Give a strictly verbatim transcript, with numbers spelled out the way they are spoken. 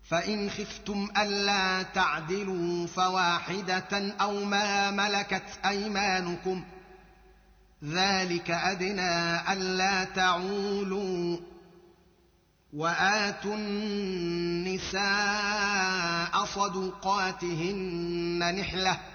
فإن خفتم ألا تعدلوا فواحدة أو ما ملكت أيمانكم ذلك أدنى ألا تعولوا وآتوا النساء صدقاتهن نحلة